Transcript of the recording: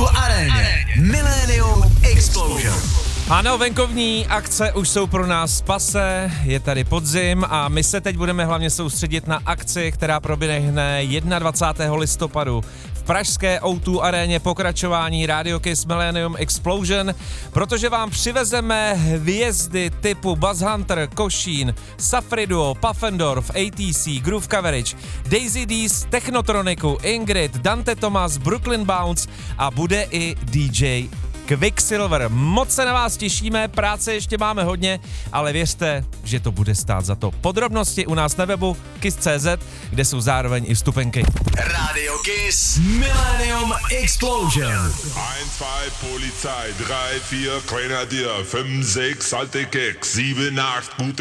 O2 Aréně. Millennium Explosion. Ano, venkovní akce už jsou pro nás pase, je tady podzim a my se teď budeme hlavně soustředit na akci, která proběhne 21. listopadu v pražské O2 Aréně, pokračování Radio Kiss Millennium Explosion, protože vám přivezeme hvězdy typu Buzz Hunter, Košín, Safri Duo, Puffendorf, ATC, Groove Coverage, Daisy Dees, Technotroniku, Ingrid, Dante Thomas, Brooklyn Bounce a bude i DJ Quicksilver. Moc se na vás těšíme, práce ještě máme hodně, ale věřte, že to bude stát za to. Podrobnosti u nás na webu kiss.cz, kde jsou zároveň i vstupenky. Radio Kiss Millennium Explosion. 1, 2, Polizei, 3, 4, Grenadier, 5, 6, alte Keks, 7, 8, gute